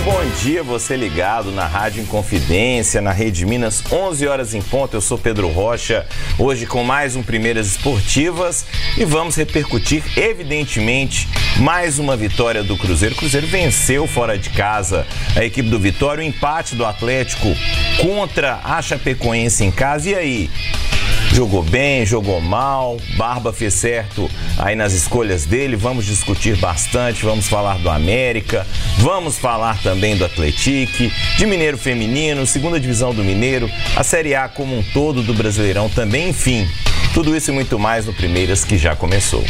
bom dia, você ligado na Rádio Inconfidência, na Rede Minas, 11 horas em ponto. Eu sou Pedro Rocha, hoje com mais um Primeiras Esportivas e vamos repercutir, evidentemente, mais uma vitória do Cruzeiro. O Cruzeiro venceu fora de casa a equipe do Vitória, o empate do Atlético contra a Chapecoense em casa. E aí? Jogou bem, jogou mal, Barba fez certo aí nas escolhas dele, vamos discutir bastante, vamos falar do América, vamos falar também do Atlético, de Mineiro Feminino, segunda divisão do Mineiro, a Série A como um todo do Brasileirão também, enfim, tudo isso e muito mais no Primeiras que já começou.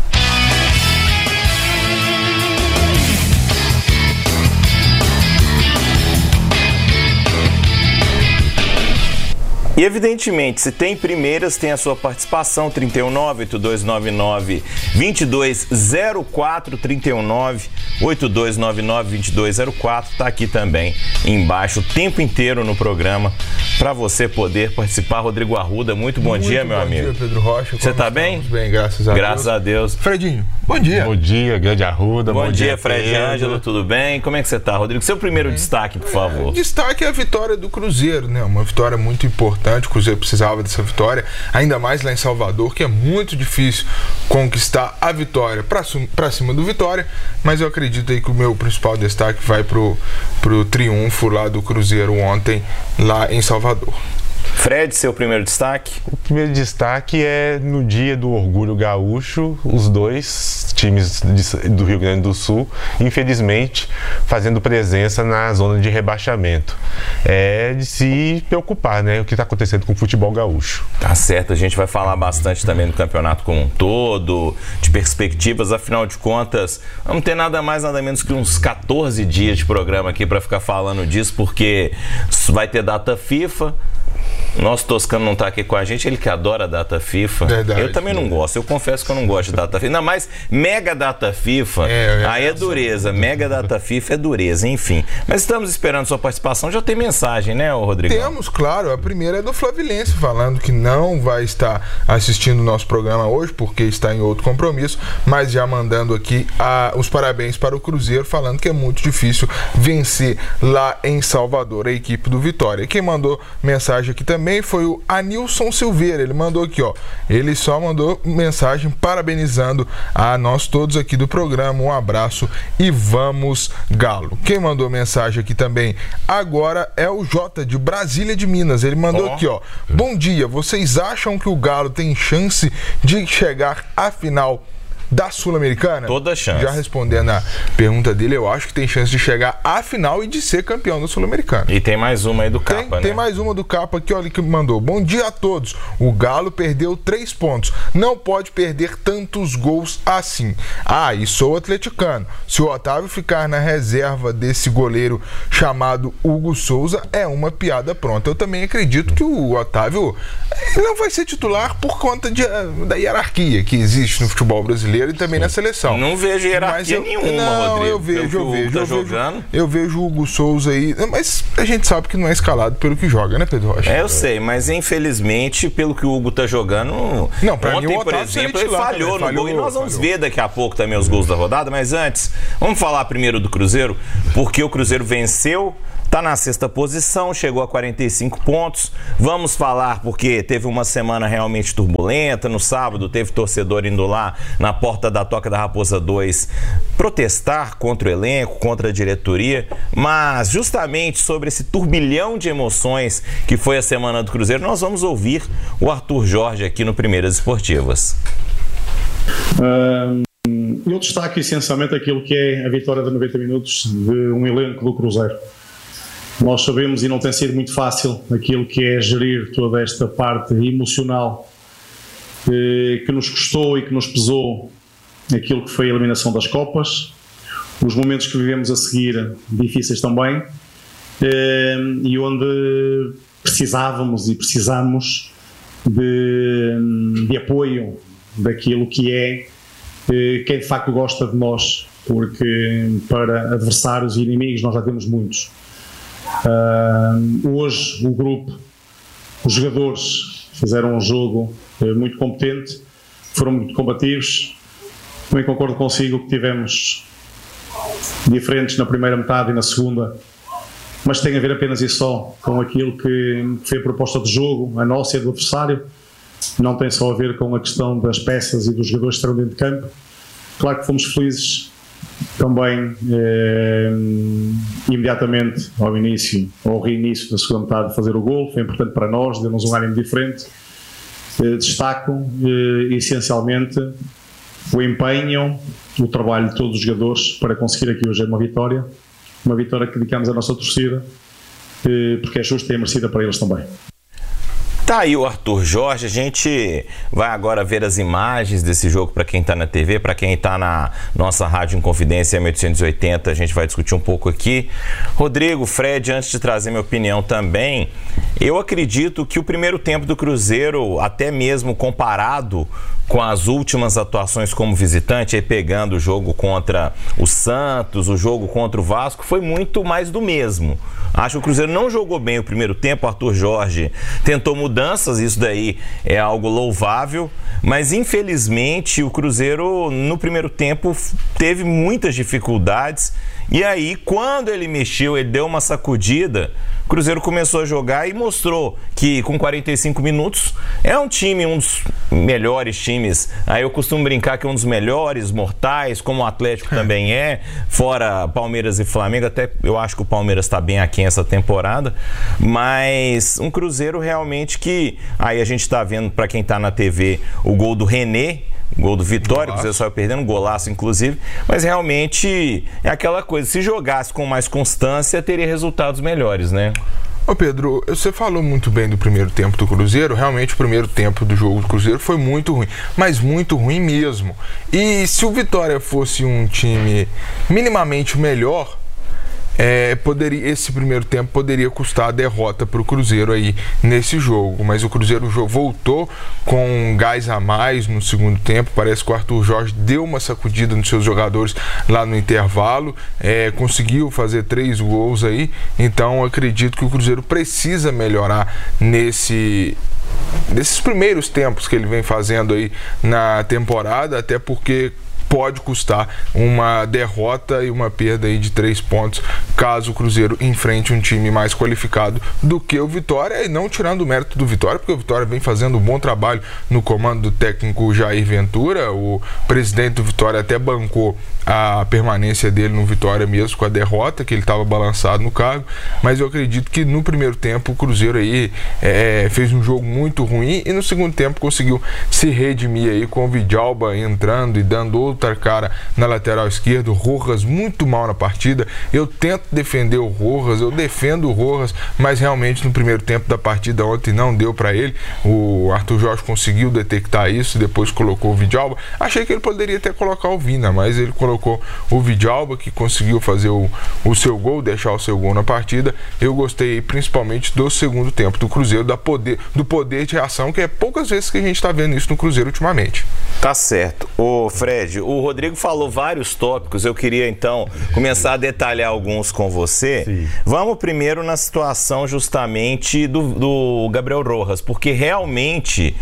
E evidentemente, se tem Primeiras, tem a sua participação, 319-8299-2204, 319-8299-2204, tá aqui também embaixo o tempo inteiro no programa para você poder participar. Rodrigo Arruda, muito bom dia, meu amigo. Bom dia, Pedro Rocha. Você tá bem? Bem, graças a Deus. Graças a Deus. Fredinho, bom dia. Bom dia, grande Arruda. Bom dia, Fred Ângelo, tudo bem? Como é que você tá, Rodrigo? Seu primeiro destaque, por favor. Destaque é a vitória do Cruzeiro, né? Uma vitória muito importante, o Cruzeiro precisava dessa vitória, ainda mais lá em Salvador, que é muito difícil conquistar a vitória para cima do Vitória, mas eu acredito aí que o meu principal destaque vai pro triunfo lá do Cruzeiro ontem, lá em Salvador. Fred, seu primeiro destaque? O primeiro destaque é no dia do Orgulho Gaúcho, os dois times do Rio Grande do Sul, infelizmente, fazendo presença na zona de rebaixamento. É de se preocupar, né? O que está acontecendo com o futebol gaúcho. Tá certo, a gente vai falar bastante também do campeonato como um todo, de perspectivas, afinal de contas, vamos ter nada mais, nada menos que uns 14 dias de programa aqui para ficar falando disso, porque vai ter data FIFA. Nosso Toscano não tá aqui com a gente, ele que adora a data FIFA. Verdade, eu também não gosto, eu confesso que eu não gosto de data FIFA. Ainda mais mega data FIFA, aí é dureza. Mega data FIFA é dureza, enfim. Mas estamos esperando sua participação. Já tem mensagem, né, Rodrigo? Temos, claro. A primeira é do Flavilense, falando que não vai estar assistindo o nosso programa hoje, porque está em outro compromisso, mas já mandando aqui os parabéns para o Cruzeiro, falando que é muito difícil vencer lá em Salvador a equipe do Vitória. E quem mandou mensagem aqui também foi o Anilson Silveira. Ele mandou aqui, ó. Ele só mandou mensagem parabenizando a nós todos aqui do programa. Um abraço e vamos, Galo. Quem mandou mensagem aqui também agora é o Jota, de Brasília de Minas. Ele mandou aqui, ó. Bom dia, vocês acham que o Galo tem chance de chegar à final da Sul-Americana? Toda chance. Já respondendo a pergunta dele, eu acho que tem chance de chegar à final e de ser campeão da Sul-Americana. E tem mais uma aí do Capa, né? Tem mais uma do Capa aqui, olha, que mandou. Bom dia a todos. O Galo perdeu 3 pontos. Não pode perder tantos gols assim. Ah, e sou atleticano. Se o Otávio ficar na reserva desse goleiro chamado Hugo Souza, é uma piada pronta. Eu também acredito que o Otávio não vai ser titular por conta da hierarquia que existe no futebol brasileiro e também na seleção. Não vejo hierarquia nenhuma, Rodrigo. Eu vejo o Hugo Souza aí, mas a gente sabe que não é escalado pelo que joga, né, Pedro Rocha? Eu sei, mas infelizmente, pelo que o Hugo tá jogando, não, pra ontem, mim, por exemplo, ele falhou no gol. E nós vamos ver daqui a pouco também os gols da rodada, mas antes, vamos falar primeiro do Cruzeiro, porque o Cruzeiro venceu, tá na 6ª posição, chegou a 45 pontos. Vamos falar porque teve uma semana realmente turbulenta. No sábado teve torcedor indo lá na porta da Toca da Raposa 2 protestar contra o elenco, contra a diretoria. Mas justamente sobre esse turbilhão de emoções que foi a semana do Cruzeiro, nós vamos ouvir o Arthur Jorge aqui no Primeiras Esportivas. Eu destaco essencialmente aquilo que é a vitória de 90 minutos de um elenco do Cruzeiro. Nós sabemos, e não tem sido muito fácil, aquilo que é gerir toda esta parte emocional que nos custou e que nos pesou aquilo que foi a eliminação das Copas, os momentos que vivemos a seguir, difíceis também, e onde precisávamos e precisamos de apoio daquilo que é quem de facto gosta de nós, porque para adversários e inimigos nós já temos muitos. Hoje o grupo, os jogadores fizeram um jogo muito competente, foram muito combativos. Também concordo consigo que tivemos diferentes na primeira metade e na segunda, mas tem a ver apenas e só com aquilo que foi a proposta de jogo, a nossa e do adversário. Não tem só a ver com a questão das peças e dos jogadores que estarão dentro de campo. Claro que fomos felizes também imediatamente ao início, ao reinício da segunda metade, de fazer o gol. Foi importante para nós, deu-nos um ânimo diferente. Destaco essencialmente o empenho, o trabalho de todos os jogadores para conseguir aqui hoje uma vitória que dedicamos à nossa torcida, porque é justa e é merecida para eles também. Tá aí o Arthur Jorge. A gente vai agora ver as imagens desse jogo para quem está na TV, para quem está na nossa Rádio Inconfidência M880, a gente vai discutir um pouco aqui. Rodrigo, Fred, antes de trazer minha opinião também, eu acredito que o primeiro tempo do Cruzeiro, até mesmo comparado com as últimas atuações como visitante, aí pegando o jogo contra o Santos, o jogo contra o Vasco, foi muito mais do mesmo. Acho que o Cruzeiro não jogou bem o primeiro tempo. O Arthur Jorge tentou mudanças, isso daí é algo louvável, mas infelizmente o Cruzeiro no primeiro tempo teve muitas dificuldades, e aí quando ele mexeu, ele deu uma sacudida, o Cruzeiro começou a jogar e mostrou que com 45 minutos é um time, um dos melhores times. Aí eu costumo brincar que é um dos melhores mortais, como o Atlético também é, fora Palmeiras e Flamengo. Até eu acho que o Palmeiras está bem aquém essa temporada, mas um Cruzeiro realmente que... Aí a gente está vendo, para quem está na TV, o gol do René, gol do Vitória, o Cruzeiro saiu perdendo, um golaço inclusive, mas realmente é aquela coisa, se jogasse com mais constância, teria resultados melhores, né? Ô Pedro, você falou muito bem do primeiro tempo do Cruzeiro. Realmente o primeiro tempo do jogo do Cruzeiro foi muito ruim, mas muito ruim mesmo. E se o Vitória fosse um time minimamente melhor, esse primeiro tempo poderia custar a derrota para o Cruzeiro aí nesse jogo, mas o Cruzeiro voltou com um gás a mais no segundo tempo. Parece que o Arthur Jorge deu uma sacudida nos seus jogadores lá no intervalo, conseguiu fazer 3 gols aí. Então acredito que o Cruzeiro precisa melhorar nesses primeiros tempos que ele vem fazendo aí na temporada, até porque pode custar uma derrota e uma perda aí de 3 pontos caso o Cruzeiro enfrente um time mais qualificado do que o Vitória, e não tirando o mérito do Vitória, porque o Vitória vem fazendo um bom trabalho no comando do técnico Jair Ventura. O presidente do Vitória até bancou a permanência dele no Vitória mesmo com a derrota, que ele estava balançado no cargo, mas eu acredito que no primeiro tempo o Cruzeiro aí fez um jogo muito ruim, e no segundo tempo conseguiu se redimir aí com o Vidalba entrando e dando outra cara na lateral esquerda. O Rojas muito mal na partida. Eu tento defender o Rojas, eu defendo o Rojas, mas realmente no primeiro tempo da partida ontem não deu para ele. O Arthur Jorge conseguiu detectar isso, depois colocou o Vidalba. Achei que ele poderia até colocar o Vina, mas ele colocou o Vidalba, que conseguiu fazer o seu gol, deixar o seu gol na partida. Eu gostei principalmente do segundo tempo do Cruzeiro, do poder de reação, que é poucas vezes que a gente está vendo isso no Cruzeiro ultimamente. Tá certo. Ô Fred, o Rodrigo falou vários tópicos, eu queria então começar a detalhar alguns com você. Sim. Vamos primeiro na situação justamente do Gabriel Rojas, porque realmente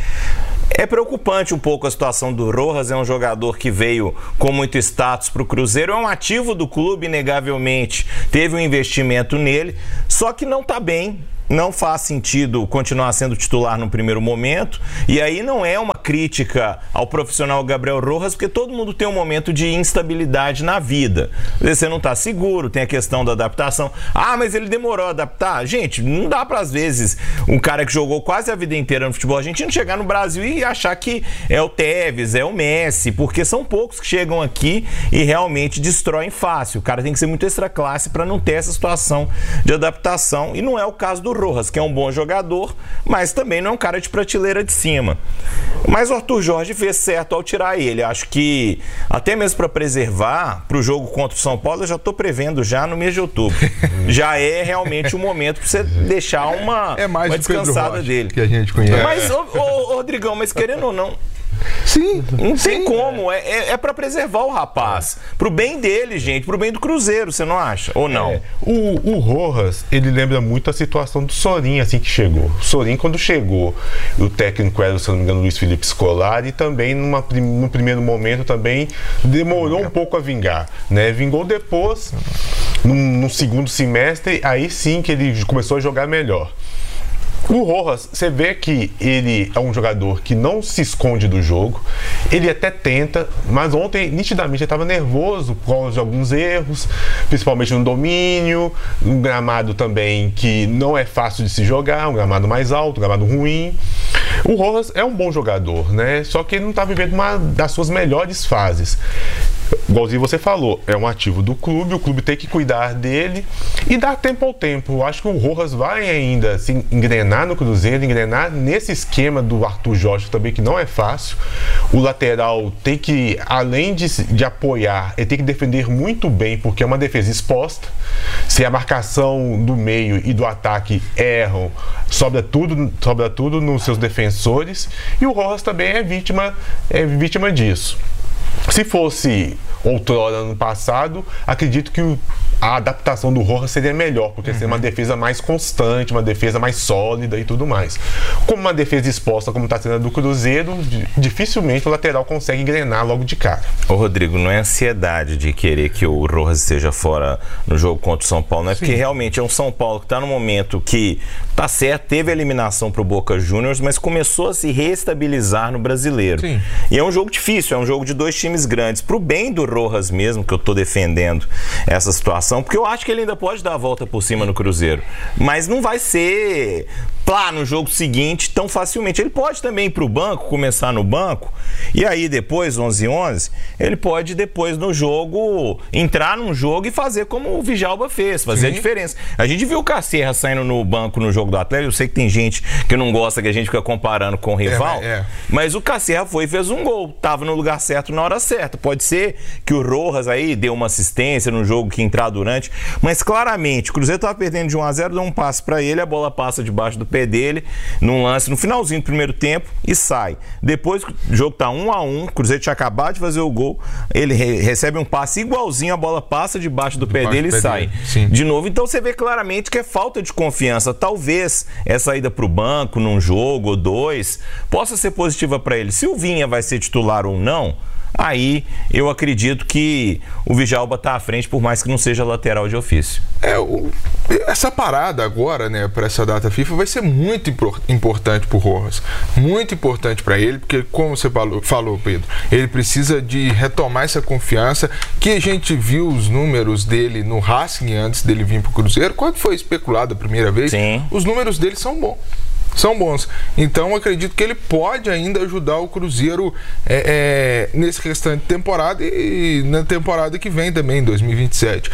é preocupante um pouco a situação do Rojas. É um jogador que veio com muito status para o Cruzeiro, é um ativo do clube, inegavelmente, teve um investimento nele, só que não está bem. Não faz sentido continuar sendo titular no primeiro momento, e aí não é uma crítica ao profissional Gabriel Rojas, porque todo mundo tem um momento de instabilidade na vida. Às vezes você não está seguro, tem a questão da adaptação. Ah, mas ele demorou a adaptar. Gente, não dá para, às vezes, um cara que jogou quase a vida inteira no futebol argentino chegar no Brasil e achar que é o Tevez, é o Messi, porque são poucos que chegam aqui e realmente destroem fácil. O cara tem que ser muito extra classe para não ter essa situação de adaptação, e não é o caso do Rojas, que é um bom jogador, mas também não é um cara de prateleira de cima. Mas o Arthur Jorge fez certo ao tirar ele. Acho que até mesmo para preservar para o jogo contra o São Paulo, eu já estou prevendo já no mês de outubro. Já é realmente o momento para você deixar uma descansada dele. Que a gente conhece. Mas, ô Rodrigão, mas querendo ou não, Sim. Não tem como. É para preservar o rapaz. Pro bem dele, gente. Pro bem do Cruzeiro, você não acha? Ou não? O Rojas, ele lembra muito a situação do Sorin, assim que chegou. O Sorin, quando chegou, o técnico era, se não me engano, Luiz Felipe Scolari, e também, no primeiro momento, também demorou um pouco a vingar, né? Vingou depois, no segundo semestre, aí sim que ele começou a jogar melhor. O Rojas, você vê que ele é um jogador que não se esconde do jogo, ele até tenta, mas ontem, nitidamente, ele estava nervoso por causa de alguns erros, principalmente no domínio, um gramado também que não é fácil de se jogar, um gramado mais alto, um gramado ruim. O Rojas é um bom jogador, né? Só que ele não está vivendo uma das suas melhores fases. Igualzinho você falou, é um ativo do clube, o clube tem que cuidar dele e dar tempo ao tempo. Eu acho que o Rojas vai ainda se engrenar no Cruzeiro, engrenar nesse esquema do Arthur Jorge também, que não é fácil. O lateral tem que, além de apoiar, ele tem que defender muito bem, porque é uma defesa exposta. Se a marcação do meio e do ataque erram, sobra tudo nos seus defensores, e o Rojas também é vítima disso. Se fosse outrora no passado, acredito que a adaptação do Rojas seria melhor, porque seria uma defesa mais constante, uma defesa mais sólida e tudo mais. Como uma defesa exposta, como está sendo a do Cruzeiro, dificilmente o lateral consegue engrenar logo de cara. Ô Rodrigo, não é ansiedade de querer que o Rojas esteja fora no jogo contra o São Paulo, não é? Sim. Porque realmente é um São Paulo que está no momento que tá certo, teve a eliminação para o Boca Juniors, mas começou a se reestabilizar no Brasileiro. Sim. E é um jogo difícil, é um jogo de dois times grandes. Pro bem do Rojas mesmo, que eu tô defendendo essa situação, porque eu acho que ele ainda pode dar a volta por cima no Cruzeiro, mas não vai ser no jogo seguinte tão facilmente. Ele pode também ir pro banco, começar no banco, e aí depois, 11-11, ele pode depois no jogo, entrar num jogo e fazer como o Djalma fez, fazer a diferença. A gente viu o Cacierra saindo no banco no jogo do Atlético, eu sei que tem gente que não gosta que a gente fica comparando com o rival, mas o Cacierra foi e fez um gol, tava no lugar certo na hora certa. Pode ser que o Rojas aí deu uma assistência no jogo que entrar durante, mas claramente o Cruzeiro tava perdendo de 1-0, dá um passe pra ele, a bola passa debaixo do pé dele, num lance no finalzinho do primeiro tempo e sai. Depois o jogo tá 1-1, o Cruzeiro tinha acabado de fazer o gol, ele recebe um passe igualzinho, a bola passa debaixo do pé dele e sai. De novo, então você vê claramente que é falta de confiança. Talvez essa ida pro banco num jogo ou dois possa ser positiva para ele. Se o Vinha vai ser titular ou não, aí eu acredito que o Djalma está à frente, por mais que não seja lateral de ofício. Essa parada agora, né, para essa data FIFA vai ser muito importante para o Rojas, muito importante para ele, porque como você falou, Pedro, ele precisa de retomar essa confiança, que a gente viu os números dele no Racing antes dele vir para o Cruzeiro, quando foi especulado a primeira vez. Sim. Os números dele são bons. São bons. Então, acredito que ele pode ainda ajudar o Cruzeiro nesse restante de temporada e na temporada que vem também, em 2027.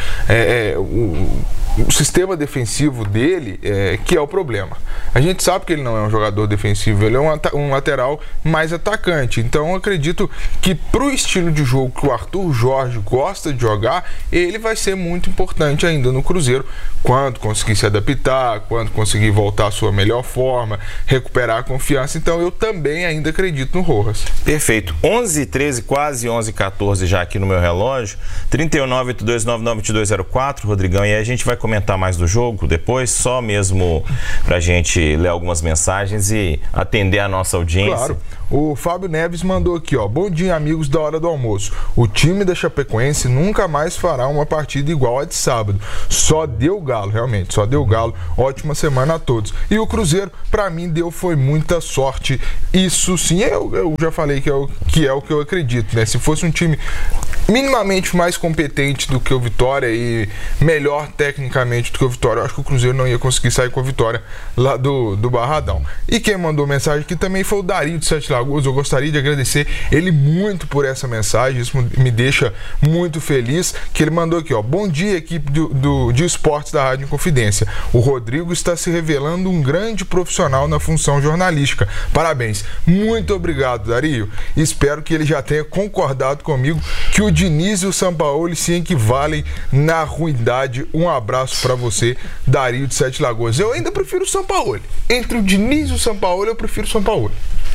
O sistema defensivo dele que é o problema. A gente sabe que ele não é um jogador defensivo, ele é um lateral mais atacante. Então, acredito que pro estilo de jogo que o Arthur Jorge gosta de jogar, ele vai ser muito importante ainda no Cruzeiro, quando conseguir se adaptar, quando conseguir voltar à sua melhor forma, recuperar a confiança. Então eu também ainda acredito no Rojas. Perfeito. 11h13, quase 11h14 já aqui no meu relógio. 31982992204, Rodrigão, e aí a gente vai comentar mais do jogo depois, só mesmo pra gente ler algumas mensagens e atender a nossa audiência. Claro. O Fábio Neves mandou aqui, ó: bom dia, amigos da Hora do Almoço. O time da Chapecoense nunca mais fará uma partida igual a de sábado. Só deu galo, realmente, só deu galo. Ótima semana a todos. E o Cruzeiro, pra mim, foi muita sorte. Isso sim, eu já falei que é o que eu acredito, né? Se fosse um time minimamente mais competente do que o Vitória e melhor tecnicamente do que o Vitória, eu acho que o Cruzeiro não ia conseguir sair com a vitória lá do Barradão. E quem mandou mensagem aqui também foi o Dario de Sete Lagoas. Eu gostaria de agradecer ele muito por essa mensagem, isso me deixa muito feliz, que ele mandou aqui, ó: bom dia, equipe de esportes da Rádio Inconfidência. O Rodrigo está se revelando um grande profissional na função jornalística. Parabéns. Muito obrigado, Dario. Espero que ele já tenha concordado comigo que o Diniz e o Sampaoli se equivalem na ruindade. Um abraço para você, Dario de Sete Lagoas. Eu ainda prefiro o Sampaoli. Entre o Diniz e o Sampaoli, eu prefiro o Sampaoli.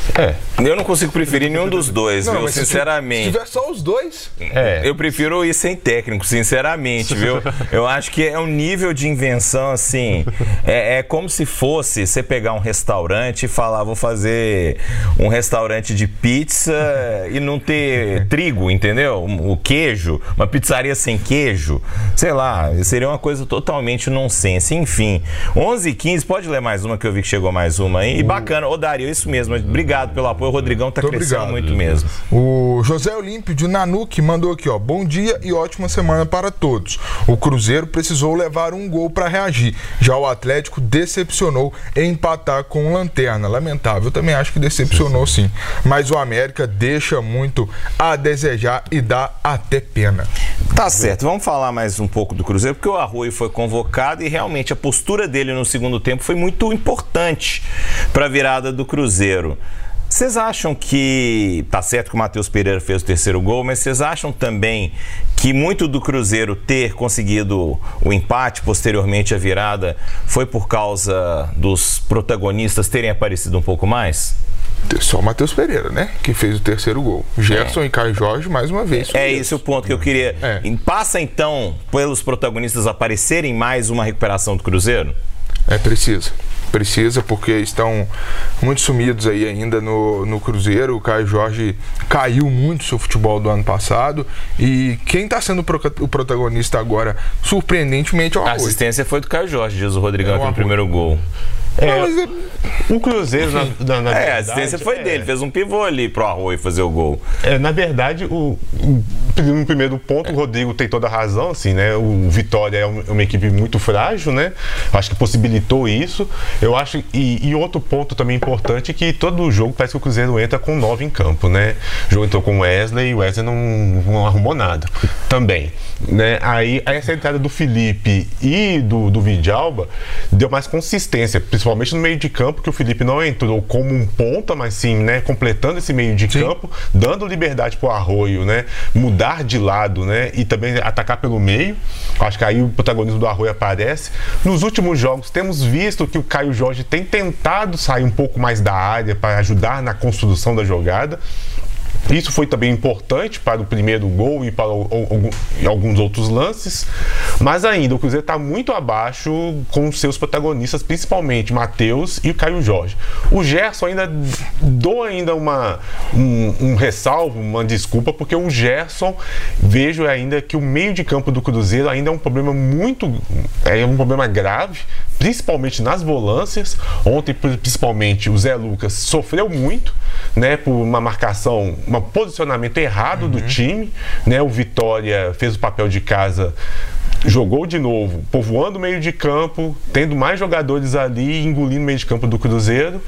Eu não consigo preferir nenhum dos dois, viu? Sinceramente. Se tiver só os dois... Eu prefiro ir sem técnico, sinceramente, viu? Eu acho que é um nível de invenção, assim... É como se fosse você pegar um restaurante e falar, vou fazer um restaurante de pizza e não ter trigo, entendeu? O queijo, uma pizzaria sem queijo. Sei lá, seria uma coisa totalmente nonsense. Enfim, 11h15, pode ler mais uma que eu vi que chegou mais uma aí. E bacana. Ô, Dario, isso mesmo. Obrigado pelo apoio. O Rodrigão tá crescendo muito mesmo. O José Olímpio de Nanuque mandou aqui, ó. Bom dia e ótima semana para todos. O Cruzeiro precisou levar um gol para reagir. Já o Atlético decepcionou em empatar com o Lanterna. Lamentável. Eu também acho que decepcionou sim. Mas o América deixa muito a desejar e dá até pena. Tá certo. Vamos falar mais um pouco do Cruzeiro, porque o Arroio foi convocado e realmente a postura dele no segundo tempo foi muito importante para a virada do Cruzeiro. Vocês acham que... Tá certo que o Matheus Pereira fez o terceiro gol, mas vocês acham também que muito do Cruzeiro ter conseguido o empate, posteriormente a virada, foi por causa dos protagonistas terem aparecido um pouco mais? Só o Matheus Pereira, né? Que fez o terceiro gol. Gerson e Caio Jorge, mais uma vez. É esse o ponto que eu queria... Passa, então, pelos protagonistas aparecerem mais uma recuperação do Cruzeiro? Precisa, porque estão muito sumidos aí ainda no Cruzeiro. O Caio Jorge caiu muito seu futebol do ano passado. E quem está sendo o protagonista agora, surpreendentemente, é o Arroio. A assistência foi do Caio Jorge, diz o Rodrigão aqui no primeiro gol. O Cruzeiro, na verdade... a assistência foi dele, fez um pivô ali pro Arroio fazer o gol. Na verdade, no primeiro ponto, o Rodrigo tem toda a razão, assim, né? O Vitória é uma equipe muito frágil, né? Acho que possibilitou isso. Eu acho, e outro ponto também importante, que todo jogo parece que o Cruzeiro entra com 9 em campo, né? O jogo entrou com o Wesley e o Wesley não arrumou nada também, né? Aí essa entrada do Felipe e do Vidalba deu mais consistência, principalmente no meio de campo, que o Felipe não entrou como um ponta, mas sim, né, completando esse meio de campo, dando liberdade para o Arroio, né, mudar de lado, né, e também atacar pelo meio. Acho que aí o protagonismo do Arroio aparece. Nos últimos jogos temos visto que o Caio Jorge tem tentado sair um pouco mais da área para ajudar na construção da jogada. Isso foi também importante para o primeiro gol e para alguns outros lances, mas ainda o Cruzeiro está muito abaixo com seus protagonistas, principalmente Matheus e o Caio Jorge. O Gerson ainda um ressalvo, uma desculpa, porque o Gerson, vejo ainda que o meio de campo do Cruzeiro ainda é um problema um problema grave, principalmente nas volâncias. Ontem, principalmente, o Zé Lucas sofreu muito, né, por uma marcação, um posicionamento errado do time, né? O Vitória fez o papel de casa, jogou de novo, povoando o meio de campo, tendo mais jogadores ali, engolindo o meio de campo do Cruzeiro.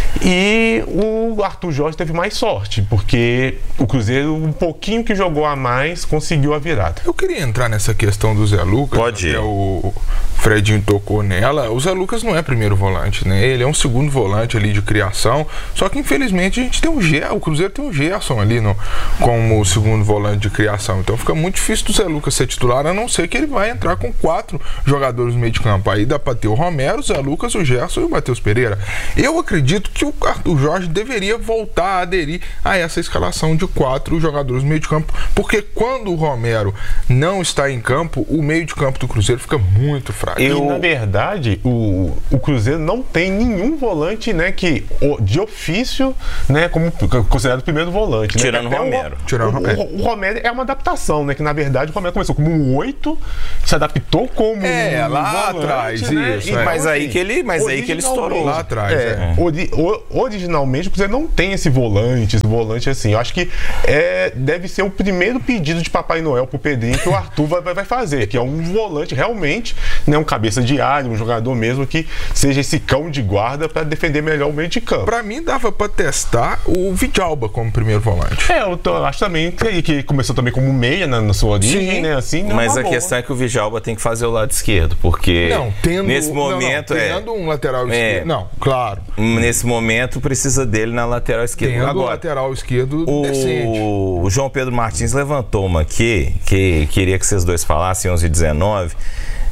E o Arthur Jorge teve mais sorte, porque o Cruzeiro, um pouquinho que jogou a mais, conseguiu a virada. Eu queria entrar nessa questão do Zé Lucas. Pode ir. O Fredinho tocou nela. O Zé Lucas não é primeiro volante, né? Ele é um segundo volante ali de criação. Só que, infelizmente, a gente tem o Cruzeiro tem o Gerson ali como segundo volante de criação. Então fica muito difícil do Zé Lucas ser titular, a não ser que ele vai entrar com 4 jogadores no meio de campo. Aí dá para ter o Romero, o Zé Lucas, o Gerson e o Matheus Pereira. Eu acredito que o Arthur Jorge deveria voltar a aderir a essa escalação de 4 jogadores no meio de campo, porque quando o Romero não está em campo, o meio de campo do Cruzeiro fica muito fraco. E, na verdade, o Cruzeiro não tem nenhum volante, né, que de ofício, né, como considerado o primeiro volante. Tirando né? o Romero. O Romero é uma adaptação, né, que na verdade o Romero começou como um 8, se adaptou como um lá volante, atrás, né? isso. Mas aí que ele estourou. Lá atrás, Originalmente o Cruzeiro não tem esse volante assim. Eu acho que deve ser o primeiro pedido de Papai Noel pro Pedrinho que o Arthur vai fazer, que é um volante realmente, né, um cabeça de área, um jogador mesmo que seja esse cão de guarda para defender melhor o meio de campo. Pra mim dava pra testar o Vidalba como primeiro volante. Eu acho também que começou também como meia na sua origem, né, assim. Mas a questão é que o Vidalba tem que fazer o lado esquerdo, porque nesse momento tendo um lateral esquerdo. Não, claro. Nesse momento precisa dele na lateral esquerda. Tendo agora, lateral esquerdo decente. O João Pedro Martins levantou uma aqui, que queria que vocês dois falassem, 11h19.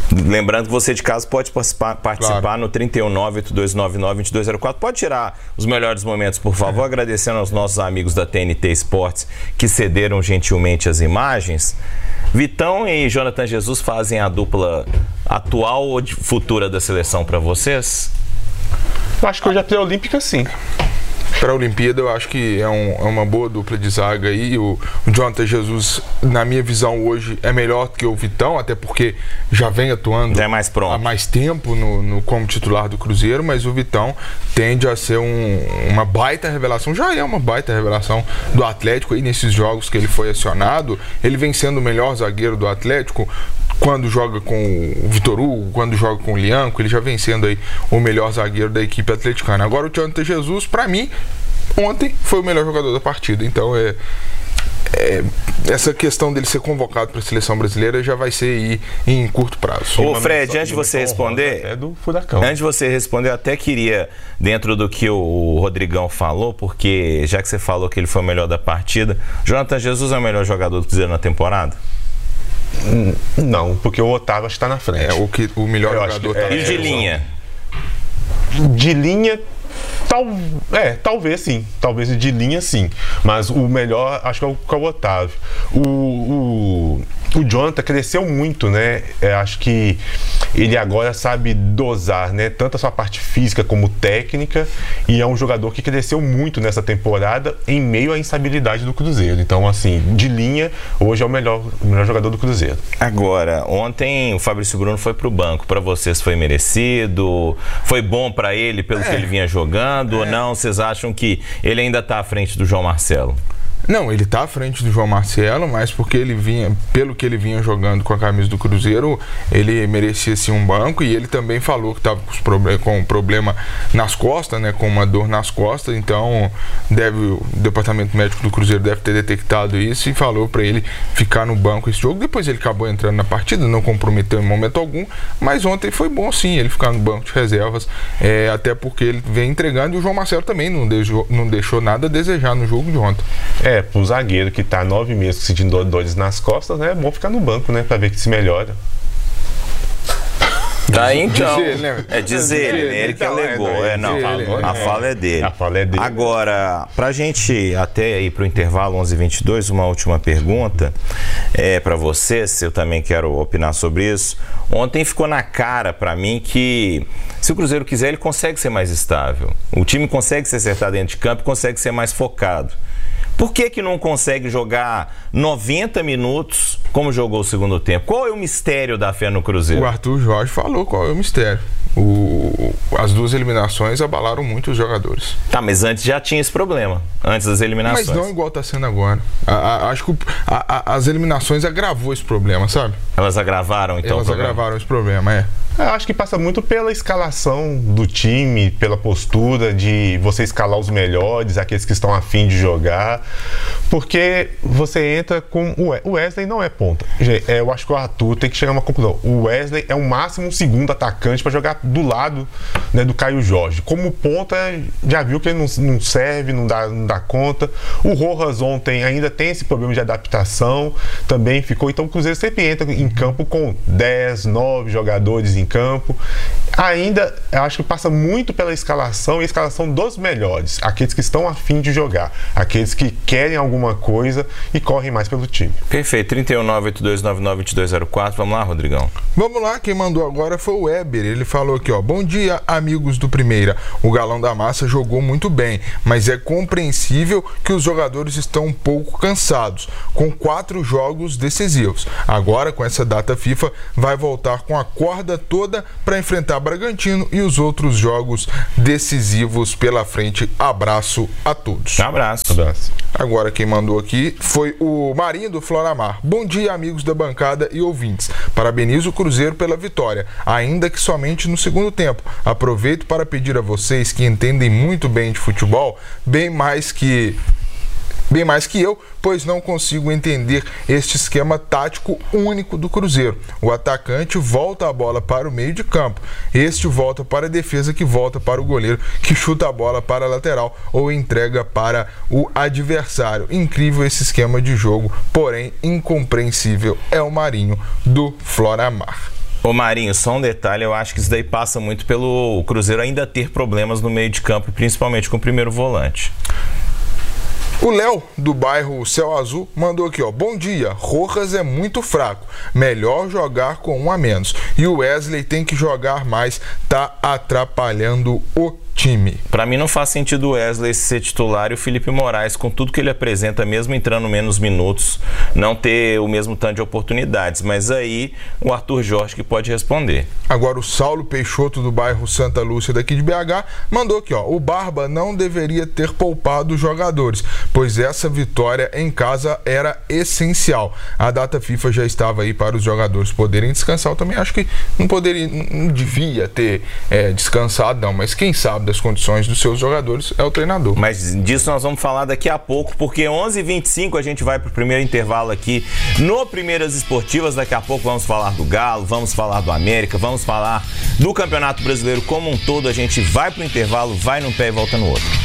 Lembrando que você de casa pode participar Claro. no 319-8299-2204. Pode tirar os melhores momentos, por favor, agradecendo aos nossos amigos da TNT Esportes que cederam gentilmente as imagens. Vitão e Jonathan Jesus fazem a dupla atual ou futura da seleção para vocês? Eu acho que hoje a pré-olímpica, sim. Para a Olimpíada, eu acho que é uma boa dupla de zaga aí. O Jonathan Jesus, na minha visão, hoje é melhor que o Vitão, até porque já vem atuando Já é mais pronto. há mais tempo como titular do Cruzeiro, mas o Vitão tende a ser uma baita revelação, já é uma baita revelação do Atlético aí nesses jogos que ele foi acionado. Ele vem sendo o melhor zagueiro do Atlético quando joga com o Vitor Hugo, quando joga com o Lianco, ele já vem sendo aí o melhor zagueiro da equipe atleticana. Agora o Jonathan Jesus, para mim, ontem foi o melhor jogador da partida, então essa questão dele ser convocado para a seleção brasileira já vai ser aí em curto prazo. Ô Fred, antes de você responder, É do Furacão. antes de você responder, eu até queria, dentro do que o Rodrigão falou, porque já que você falou que ele foi o melhor da partida, Jonathan Jesus é o melhor jogador do Cruzeiro na temporada? Não, porque o Otávio está na frente. O melhor Eu acho jogador que tá E de linha? De linha, talvez sim. Talvez de linha sim. Mas o melhor, acho que é o Otávio. O Jonathan cresceu muito, né? Acho que ele agora sabe dosar, né? Tanto a sua parte física como técnica. E é um jogador que cresceu muito nessa temporada em meio à instabilidade do Cruzeiro. Então, assim, de linha, hoje é o melhor jogador do Cruzeiro. Agora, ontem o Fabrício Bruno foi pro banco. Para vocês foi merecido? Foi bom para ele pelo que ele vinha jogando? Ou não? Vocês acham que ele ainda tá à frente do João Marcelo? Não, ele tá à frente do João Marcelo, mas porque ele vinha, pelo que ele vinha jogando com a camisa do Cruzeiro, ele merecia sim um banco, e ele também falou que estava com um problema nas costas, né, com uma dor nas costas, então o departamento médico do Cruzeiro deve ter detectado isso e falou para ele ficar no banco esse jogo. Depois ele acabou entrando na partida, não comprometeu em momento algum, mas ontem foi bom sim ele ficar no banco de reservas, até porque ele vem entregando, e o João Marcelo também não deixou nada a desejar no jogo de ontem. Pro zagueiro que tá 9 meses sentindo dores nas costas, né? É bom ficar no banco, né? Pra ver que se melhora. Tá, então. Diz ele, né? Diz ele, ele que alegou. A fala é dele. A fala é dele. Agora, pra gente até ir pro intervalo 11h22, uma última pergunta pra vocês, eu também quero opinar sobre isso. Ontem ficou na cara pra mim que se o Cruzeiro quiser, ele consegue ser mais estável. O time consegue se acertar dentro de campo, consegue ser mais focado. Por que não consegue jogar 90 minutos como jogou o segundo tempo? Qual é o mistério da fé no Cruzeiro? O Arthur Jorge falou qual é o mistério. As duas eliminações abalaram muito os jogadores. Tá, mas antes já tinha esse problema, antes das eliminações. Mas não igual tá sendo agora. Acho que as eliminações agravou esse problema, sabe? Elas agravaram, então? Elas agravaram esse problema, Eu acho que passa muito pela escalação do time, pela postura de você escalar os melhores, aqueles que estão a fim de jogar, porque você entra com o Wesley não é ponta. Eu acho que o Arthur tem que chegar a uma conclusão. O Wesley é o máximo segundo atacante para jogar do lado, né, do Caio Jorge. Como ponta, já viu que ele não serve, não dá conta. O Rojas ontem ainda tem esse problema de adaptação, também ficou. Então o Cruzeiro sempre entra em campo com 10, 9 jogadores em campo. Ainda, eu acho que passa muito pela escalação, e a escalação dos melhores, aqueles que estão a fim de jogar, aqueles que querem alguma coisa e correm mais pelo time. Perfeito, 319-8299-2204. Vamos lá, Rodrigão. Vamos lá, quem mandou agora foi o Weber. Ele falou aqui, ó: bom dia, amigos do Primeira. O Galão da Massa jogou muito bem, mas é compreensível que os jogadores estão um pouco cansados, com 4 jogos decisivos. Agora, com essa data FIFA, vai voltar com a corda toda para enfrentar Bragantino e os outros jogos decisivos pela frente. Abraço a todos. Abraço. Agora quem mandou aqui foi o Marinho do Floramar. Bom dia, amigos da bancada e ouvintes. Parabenizo o Cruzeiro pela vitória, ainda que somente no segundo tempo. Aproveito para pedir a vocês, que entendem muito bem de futebol, bem mais que eu, pois não consigo entender este esquema tático único do Cruzeiro. O atacante volta a bola para o meio de campo, este volta para a defesa, que volta para o goleiro, que chuta a bola para a lateral ou entrega para o adversário. Incrível esse esquema de jogo, porém incompreensível. É o Marinho do Floramar. Ô Marinho, só um detalhe, eu acho que isso daí passa muito pelo Cruzeiro ainda ter problemas no meio de campo, principalmente com o primeiro volante. O Léo, do bairro Céu Azul, mandou aqui, ó. Bom dia, Rojas é muito fraco, melhor jogar com um a menos. E o Wesley tem que jogar mais, tá atrapalhando o time. Para mim não faz sentido o Wesley ser titular e o Felipe Moraes, com tudo que ele apresenta, mesmo entrando menos minutos, não ter o mesmo tanto de oportunidades. Mas aí o Arthur Jorge que pode responder. Agora o Saulo Peixoto, do bairro Santa Lúcia, daqui de BH, mandou aqui, ó. O Barba não deveria ter poupado os jogadores, pois essa vitória em casa era essencial. A data FIFA já estava aí para os jogadores poderem descansar. Eu também acho que não devia ter descansado, não, mas quem sabe das condições dos seus jogadores é o treinador. Mas disso nós vamos falar daqui a pouco, porque 11h25 a gente vai para o primeiro intervalo aqui no Primeiras Esportivas. Daqui a pouco vamos falar do Galo, vamos falar do América, vamos falar do Campeonato Brasileiro como um todo. A gente vai para o intervalo, vai num pé e volta no outro.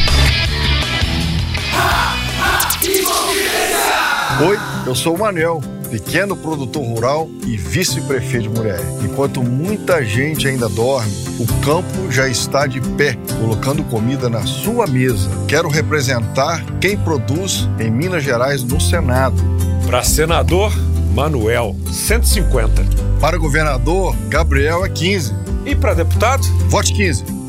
Oi, eu sou o Manel, pequeno produtor rural e vice-prefeito de Muriaé. Enquanto muita gente ainda dorme, o campo já está de pé, colocando comida na sua mesa. Quero representar quem produz em Minas Gerais no Senado. Para senador, Manuel, 150. Para governador, Gabriel é 15. E para deputado? Vote 15.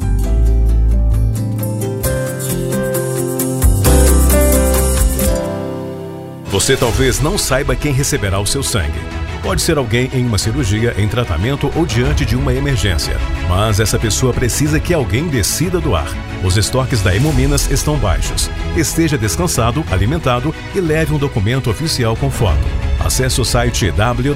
Você talvez não saiba quem receberá o seu sangue. Pode ser alguém em uma cirurgia, em tratamento ou diante de uma emergência. Mas essa pessoa precisa que alguém decida doar. Os estoques da Hemominas estão baixos. Esteja descansado, alimentado e leve um documento oficial com foto. Acesse o site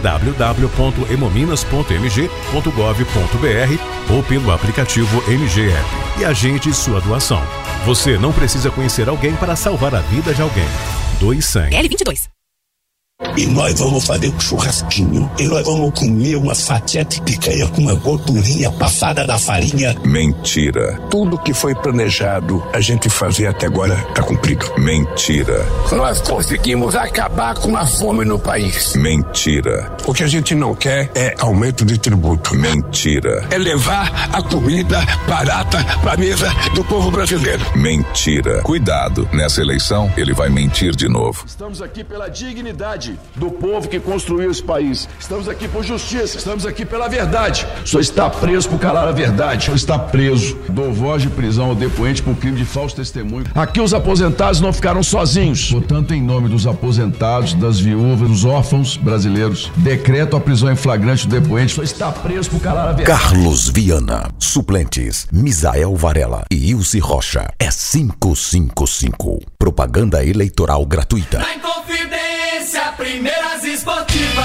www.hemominas.mg.gov.br ou pelo aplicativo MGE e agende sua doação. Você não precisa conhecer alguém para salvar a vida de alguém. Doe sangue. L22. E nós vamos fazer um churrasquinho. E nós vamos comer uma fatia de picanha com uma gordurinha passada da farinha. Mentira. Tudo que foi planejado a gente fazer até agora está cumprido. Mentira. Nós conseguimos acabar com a fome no país. Mentira. O que a gente não quer é aumento de tributo. Mentira. É levar a comida barata para a mesa do povo brasileiro. Mentira. Cuidado, nessa eleição ele vai mentir de novo. Estamos aqui pela dignidade do povo que construiu esse país. Estamos aqui por justiça, estamos aqui pela verdade. O senhor está preso por calar a verdade. O senhor está preso. Dou voz de prisão ao depoente por crime de falso testemunho. Aqui os aposentados não ficaram sozinhos. Portanto, em nome dos aposentados, das viúvas, dos órfãos brasileiros, decreto a prisão em flagrante do depoente. O senhor está preso por calar a verdade. Carlos Viana. Suplentes: Misael Varela e Ilse Rocha. É 555. Propaganda eleitoral gratuita. Na Inconfidência, Primeiras Esportivas.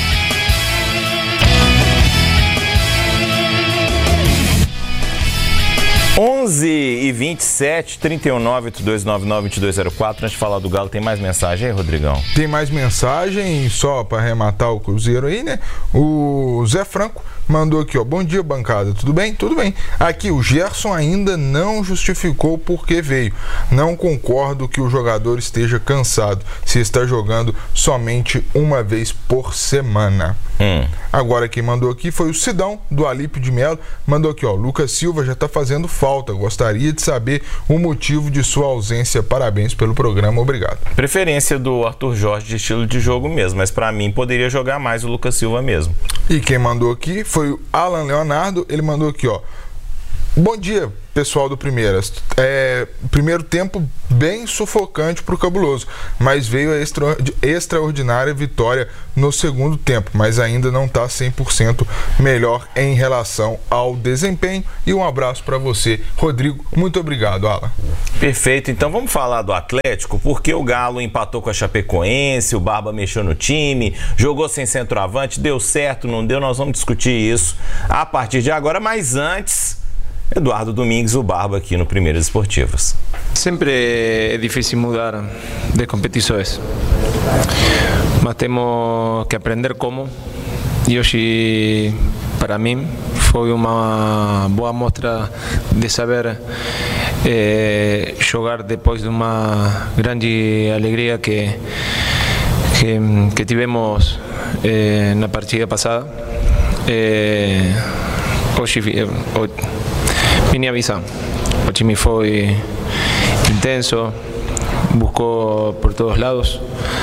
E 27, 31.98299-2204. Antes de falar do Galo, tem mais mensagem aí, Rodrigão? Tem mais mensagem, só para arrematar o Cruzeiro aí, né? O Zé Franco mandou aqui, ó. Bom dia, bancada. Tudo bem? Tudo bem. Aqui, o Gerson ainda não justificou por que veio. Não concordo que o jogador esteja cansado se está jogando somente uma vez por semana. Agora quem mandou aqui foi o Sidão, do Alípio de Melo. Mandou aqui, ó. Lucas Silva já está fazendo falta. Gostaria de saber o motivo de sua ausência. Parabéns pelo programa. Obrigado. Preferência do Arthur Jorge de estilo de jogo mesmo, mas para mim poderia jogar mais o Lucas Silva mesmo. E quem mandou aqui foi o Alan Leonardo. Ele mandou aqui, ó. Bom dia, pessoal do Primeiras. Primeiro tempo bem sufocante para o Cabuloso, mas veio a extraordinária vitória no segundo tempo, mas ainda não está 100% melhor em relação ao desempenho. E um abraço para você, Rodrigo. Muito obrigado, Alan. Perfeito. Então vamos falar do Atlético, porque o Galo empatou com a Chapecoense, o Barba mexeu no time, jogou sem centroavante, deu certo, não deu, nós vamos discutir isso a partir de agora, mas antes... Eduardo Domingues, o Barba, aqui no Primeiras Esportivas. Sempre é difícil mudar de competições, mas temos que aprender como. E hoje, para mim, foi uma boa mostra de saber jogar depois de uma grande alegria que tivemos na partida passada. Hoje minha visão. O time foi intenso, buscou por todos lados.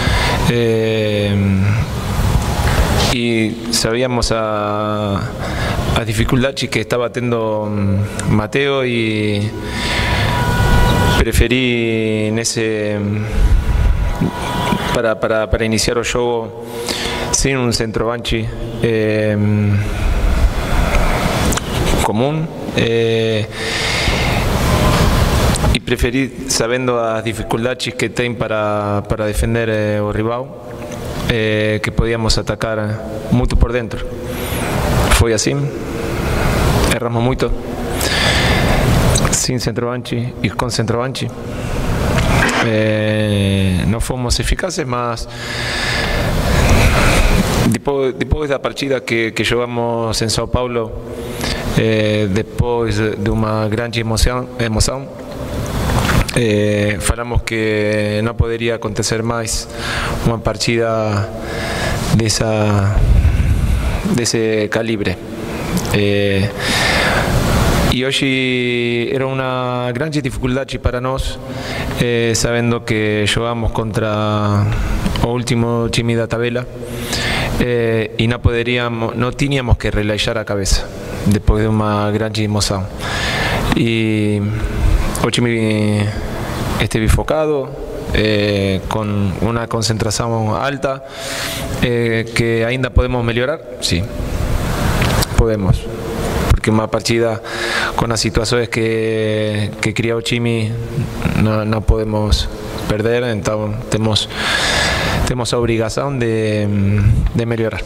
Y sabíamos a dificultades que estaba teniendo Mateo y preferí en ese para iniciar el juego sin un centroavante común. Y preferí, sabiendo las dificultades que tienen para defender el rival, que podíamos atacar mucho por dentro. Fue así, erramos mucho, sin centroavante y con centroavante. No fuimos eficaces, mas después de la partida que jugamos en Sao Paulo, después de una gran emoción, falamos que no podría acontecer más una partida de ese calibre. Y hoy era una gran dificultad para nosotros, sabiendo que jugamos contra el último time da tabela y no teníamos que relajar la cabeza después de una gran emoción. Y o time esteve focado, con una concentración alta, que ainda podemos mejorar, sí, podemos, porque una partida con las situaciones que cría o time no podemos perder, entonces tenemos la obrigación de mejorar.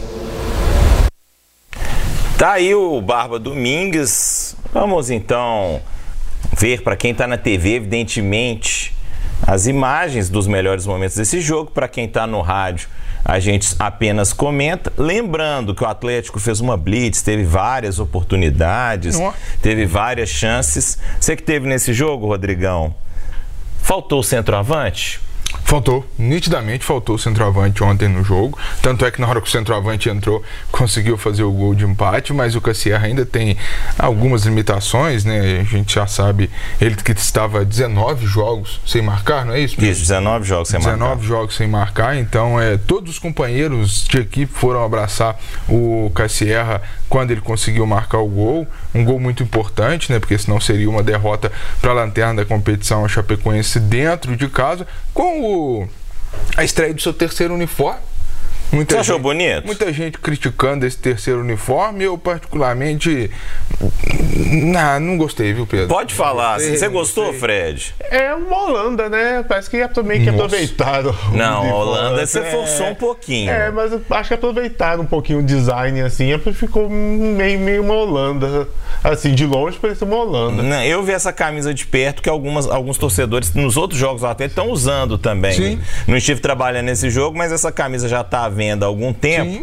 Tá aí o Barba Domingues. Vamos então ver, para quem está na TV, evidentemente, as imagens dos melhores momentos desse jogo. Para quem está no rádio, a gente apenas comenta. Lembrando que o Atlético fez uma blitz, teve várias oportunidades, teve várias chances. Você que teve nesse jogo, Rodrigão, faltou o centroavante? Faltou, nitidamente faltou o centroavante ontem no jogo, tanto é que na hora que o centroavante entrou, conseguiu fazer o gol de empate, mas o Cassierra ainda tem algumas limitações, né? A gente já sabe, ele que estava 19 jogos sem marcar, não é isso? Isso, 19 jogos sem marcar. 19 jogos sem marcar, então todos os companheiros de equipe foram abraçar o Cassierra quando ele conseguiu marcar o gol, um gol muito importante, né? Porque senão seria uma derrota para a lanterna da competição, a Chapecoense, dentro de casa, com a estreia do seu terceiro uniforme. Você achou bonito? Muita gente criticando esse terceiro uniforme. Eu, particularmente, não gostei, viu, Pedro? Pode falar. Você gostou, Fred? É uma Holanda, né? Parece que também que aproveitaram. Não, a Holanda você forçou um pouquinho. Mas eu acho que aproveitaram um pouquinho o design, assim. Ficou meio uma Holanda. Assim, de longe parecia uma Holanda. Não, eu vi essa camisa de perto que alguns torcedores nos outros jogos até estão usando também. Sim. Não estive trabalhando nesse jogo, mas essa camisa já está à venda há algum tempo.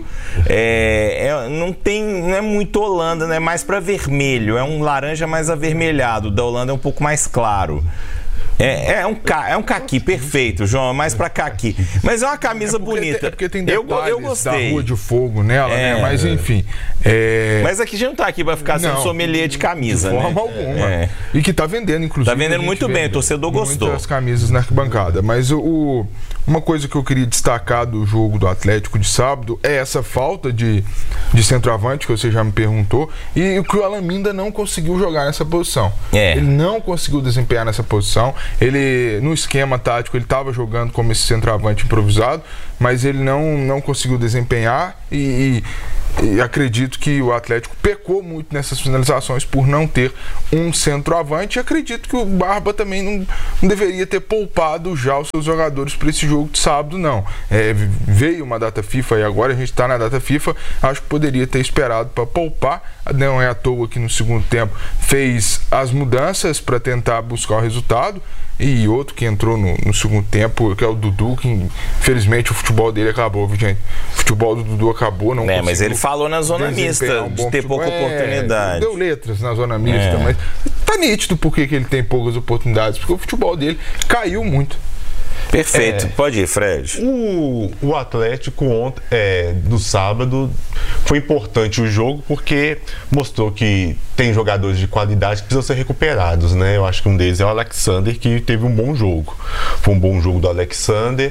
Não é muito Holanda, né? É mais para vermelho. É um laranja mais avermelhado. O da Holanda é um pouco mais claro. É um caqui, perfeito, João, mais pra caqui. Mas é uma camisa bonita. Porque tem detalhes eu gostei da Rua de Fogo nela, né? Mas enfim. Mas aqui a gente não tá aqui pra ficar sendo sommelier de camisa, de forma alguma. E que tá vendendo, inclusive. Tá vendendo muito bem, o torcedor gostou. Muitas camisas na arquibancada. Mas uma coisa que eu queria destacar do jogo do Atlético de sábado é essa falta de centroavante, que você já me perguntou, e que o Alaminda não conseguiu jogar nessa posição. Ele não conseguiu desempenhar nessa posição. Ele, no esquema tático, ele estava jogando como esse centroavante improvisado, mas ele não conseguiu desempenhar e acredito que o Atlético pecou muito nessas finalizações por não ter um centroavante, e acredito que o Barba também não deveria ter poupado já os seus jogadores para esse jogo de sábado, não. Veio uma data FIFA e agora a gente está na data FIFA, acho que poderia ter esperado para poupar. Não é à toa que no segundo tempo fez as mudanças para tentar buscar o resultado. E outro que entrou no segundo tempo, que é o Dudu, que infelizmente o futebol dele acabou, viu, gente? O futebol do Dudu acabou, não conseguiu. Mas ele falou na zona mista de ter pouca oportunidade. Deu letras na zona mista, mas tá nítido por que ele tem poucas oportunidades, porque o futebol dele caiu muito. Perfeito, pode ir, Fred. O Atlético ontem, no sábado, foi importante o jogo porque mostrou que tem jogadores de qualidade que precisam ser recuperados, né? Eu acho que um deles é o Alexander, que teve um bom jogo. Foi um bom jogo do Alexander.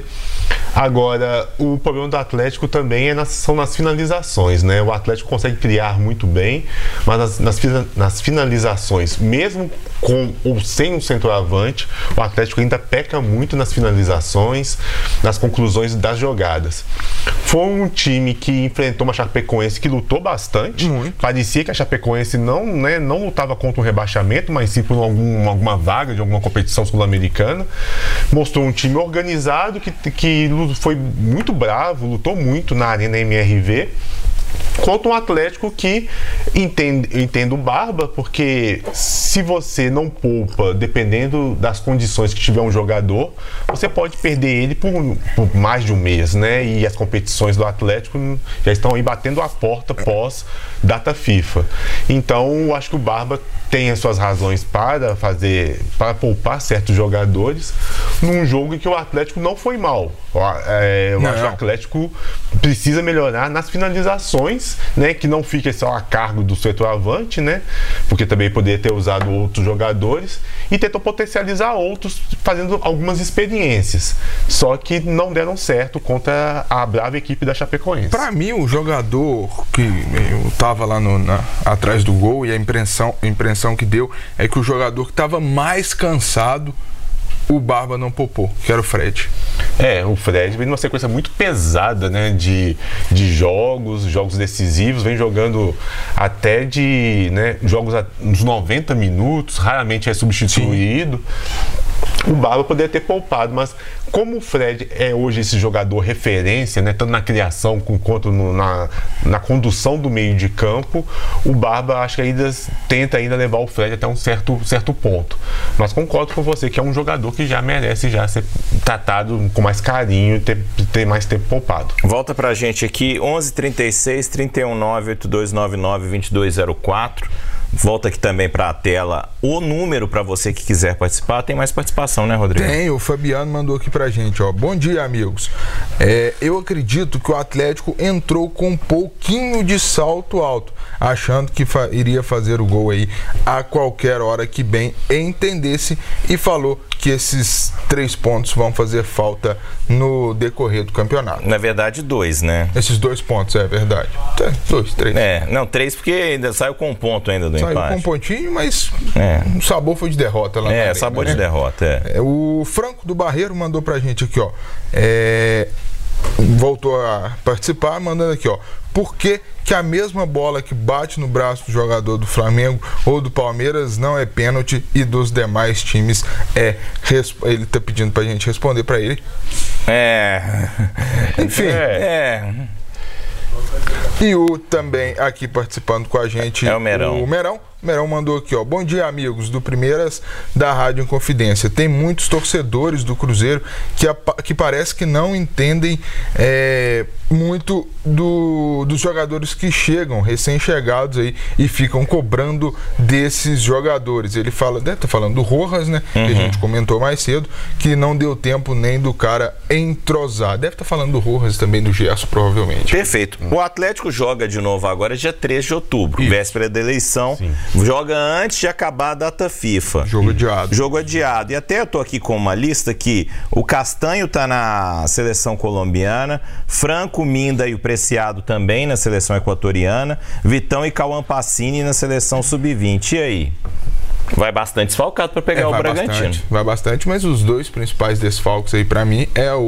Agora, o problema do Atlético também são nas finalizações, né? O Atlético consegue criar muito bem, mas nas finalizações, mesmo com ou sem um centroavante, o Atlético ainda peca muito nas finalizações, nas conclusões das jogadas. Foi um time que enfrentou uma Chapecoense que lutou bastante. Parecia que a Chapecoense não lutava contra um rebaixamento, mas sim por alguma vaga de alguma competição sul-americana. Mostrou um time organizado que foi muito bravo, lutou muito na Arena MRV. Contra um Atlético que entendo o Barba, porque se você não poupa, dependendo das condições que tiver um jogador, você pode perder ele por mais de um mês, né? E as competições do Atlético já estão aí batendo a porta pós data FIFA. Então, eu acho que o Barba tem as suas razões para poupar certos jogadores num jogo em que o Atlético não foi mal. Eu acho que o Atlético precisa melhorar nas finalizações, né, que não fique só a cargo do centroavante, né, porque também poderia ter usado outros jogadores e tentou potencializar outros fazendo algumas experiências, só que não deram certo contra a brava equipe da Chapecoense. Para mim, o jogador que eu tava lá atrás do gol, e a impressão que deu é que o jogador que estava mais cansado, o Barba não poupou, que era o Fred. O Fred vem numa sequência muito pesada, né, de jogos decisivos, vem jogando até jogos uns 90 minutos, raramente é substituído. O Barba poderia ter poupado, mas como o Fred é hoje esse jogador referência, né, tanto na criação quanto na condução do meio de campo, o Barba acho que tenta levar o Fred até um certo ponto. Mas concordo com você que é um jogador que já merece ser tratado com mais carinho e ter mais tempo poupado. Volta pra gente aqui, 11 36 319 8299 2204. Volta aqui também para a tela o número para você que quiser participar. Tem mais participação, né, Rodrigo? Tem, o Fabiano mandou aqui pra gente, ó. Bom dia, amigos. Eu acredito que o Atlético entrou com um pouquinho de salto alto, achando que iria fazer o gol aí a qualquer hora que bem entendesse, e falou que esses 3 pontos vão fazer falta no decorrer do campeonato. Na verdade, 2, né? Esses 2 pontos, é verdade. 2, 3. 3 porque ainda saiu com um ponto ainda do empate. Saiu com um pontinho, mas o sabor foi de derrota lá. Sabor de derrota, O Franco do Barreiro mandou pra gente aqui, ó. Voltou a participar, mandando aqui, ó. Por que a mesma bola que bate no braço do jogador do Flamengo ou do Palmeiras não é pênalti e dos demais times é? Ele tá pedindo pra gente responder pra ele. Enfim. E o também aqui participando com a gente é o Merão. O Merão mandou aqui, ó. Bom dia, amigos do Primeiras da Rádio Inconfidência. Tem muitos torcedores do Cruzeiro que parece que não entendem muito dos jogadores que chegam, recém-chegados aí, e ficam cobrando desses jogadores. Ele fala, deve estar falando do Rojas, né? Que a gente comentou mais cedo, que não deu tempo nem do cara entrosar. Deve estar falando do Rojas também, do Gerson, provavelmente. Perfeito. O Atlético joga de novo agora dia 3 de outubro, véspera da eleição. Sim. Joga antes de acabar a data FIFA. Jogo adiado. E até eu tô aqui com uma lista que o Castanho tá na seleção colombiana, Franco, Minda e o Preciado também na seleção equatoriana, Vitão e Cauã Pacini na seleção sub-20. E aí? Vai bastante desfalcado para pegar o Bragantino. Vai bastante, mas os 2 principais desfalques aí para mim é o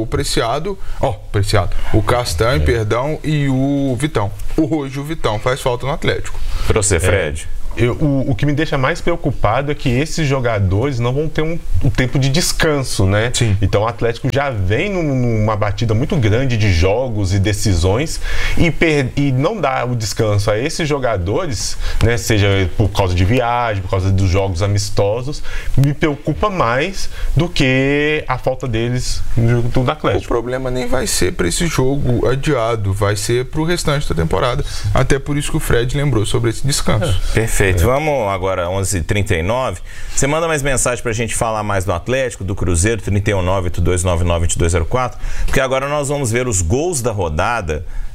o Castanho, e o Vitão. Hoje o Vitão faz falta no Atlético. Para você, Fred? O que me deixa mais preocupado é que esses jogadores não vão ter um tempo de descanso, né? Sim. Então o Atlético já vem numa batida muito grande de jogos e decisões e não dá o descanso a esses jogadores, né? Seja por causa de viagem, por causa dos jogos amistosos, me preocupa mais do que a falta deles no Atlético. O problema nem vai ser para esse jogo adiado, vai ser para o restante da temporada. Até por isso que o Fred lembrou sobre esse descanso. Perfeito. Vamos agora, 11h39. Você manda mais mensagem pra gente falar mais do Atlético, do Cruzeiro, 319-8299-2204, porque agora nós vamos ver os gols da rodada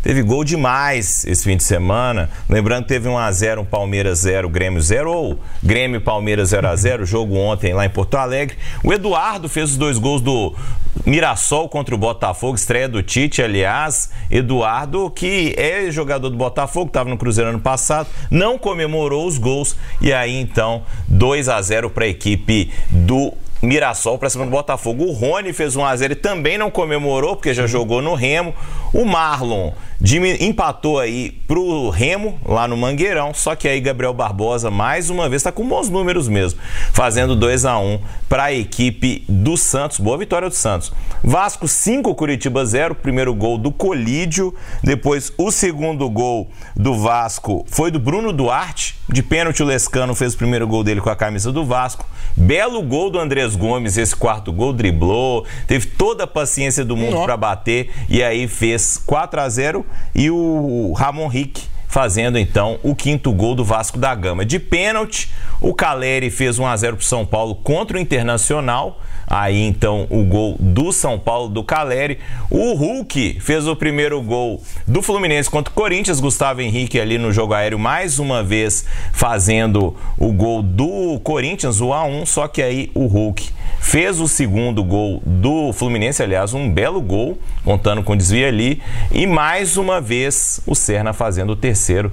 teve gol demais esse fim de semana. Lembrando que teve 1-0, um Palmeiras 0, Grêmio 0, ou Grêmio e Palmeiras 0-0, jogo ontem lá em Porto Alegre. O Eduardo fez os 2 gols do Mirassol contra o Botafogo, estreia do Tite, aliás. Eduardo, que é jogador do Botafogo, estava no Cruzeiro ano passado, não comemorou os gols, e aí então 2-0 para a equipe do Mirassol para cima do Botafogo. O Rony fez 1-0 e também não comemorou, porque já jogou no Remo. O Marlon empatou aí pro Remo, lá no Mangueirão, só que aí Gabriel Barbosa, mais uma vez, está com bons números mesmo, fazendo 2-1 para a equipe do Santos. Boa vitória do Santos. Vasco 5, Curitiba 0, primeiro gol do Colídio, depois o segundo gol do Vasco foi do Bruno Duarte, de pênalti o Lescano fez o primeiro gol dele com a camisa do Vasco. Belo gol do Andrés Gomes, esse quarto gol, driblou, teve toda a paciência do mundo para bater, e aí fez 4-0, e o Ramon Rick fazendo então o 5º gol do Vasco da Gama. De pênalti, o Caleri fez 1-0 pro São Paulo contra o Internacional. Aí então o gol do São Paulo, do Caleri. O Hulk fez o primeiro gol do Fluminense contra o Corinthians. Gustavo Henrique ali no jogo aéreo mais uma vez fazendo o gol do Corinthians, o 1-1. Só que aí o Hulk fez o segundo gol do Fluminense, aliás, um belo gol, contando com desvio ali. E mais uma vez o Serna fazendo o terceiro,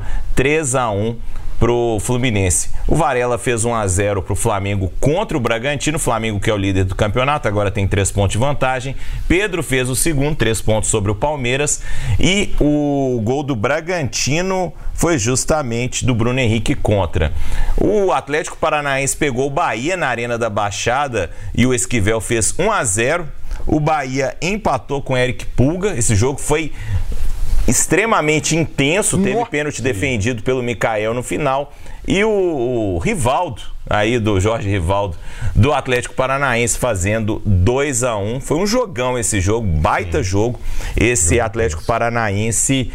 3-1 pro Fluminense. O Varela fez 1-0 pro Flamengo contra o Bragantino. O Flamengo, que é o líder do campeonato, agora tem 3 pontos de vantagem. Pedro fez o segundo, 3 pontos sobre o Palmeiras. E o gol do Bragantino foi justamente do Bruno Henrique contra. O Atlético Paranaense pegou o Bahia na Arena da Baixada e o Esquivel fez 1-0. O Bahia empatou com o Eric Pulga. Esse jogo foi extremamente intenso, teve pênalti defendido pelo Mikael no final, e o Rivaldo, aí do Jorge Rivaldo, do Atlético Paranaense, fazendo 2-1. Foi um jogão esse jogo, baita jogo, esse Atlético Paranaense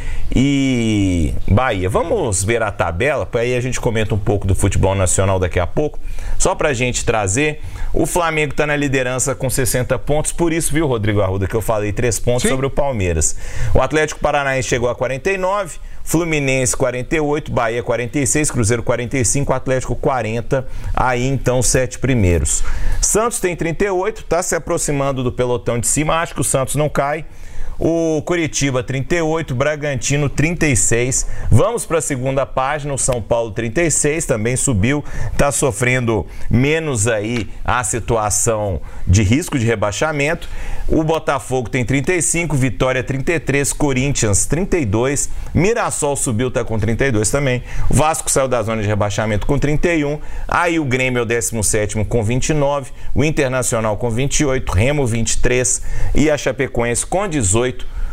e Bahia. Vamos ver a tabela, aí a gente comenta um pouco do futebol nacional daqui a pouco, só pra gente trazer. O Flamengo está na liderança com 60 pontos, por isso, viu, Rodrigo Arruda, que eu falei 3 pontos sobre o Palmeiras. O Atlético Paranaense chegou a 49, Fluminense 48, Bahia 46, Cruzeiro 45, Atlético 40, aí então 7 primeiros. Santos tem 38, está se aproximando do pelotão de cima, acho que o Santos não cai. O Curitiba 38, Bragantino 36. Vamos para a segunda página, o São Paulo 36, também subiu, está sofrendo menos aí a situação de risco de rebaixamento. O Botafogo tem 35, Vitória 33, Corinthians 32, Mirassol subiu, está com 32 também. O Vasco saiu da zona de rebaixamento com 31, aí o Grêmio é o 17º com 29, o Internacional com 28, Remo 23 e a Chapecoense com 18.